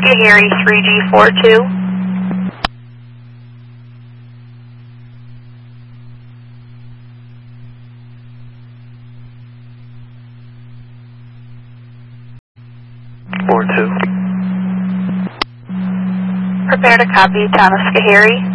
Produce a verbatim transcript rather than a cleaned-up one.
Schoharie three G four two. four two. Prepare to copy, town of Schoharie.